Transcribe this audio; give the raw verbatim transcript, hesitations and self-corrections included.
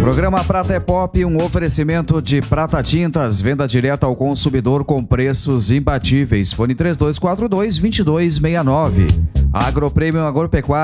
Programa Prata é Pop, um oferecimento de Prata Tintas, venda direta ao consumidor com preços imbatíveis. Fone três dois quatro dois, dois dois seis nove. Agroprêmio Agropecuária.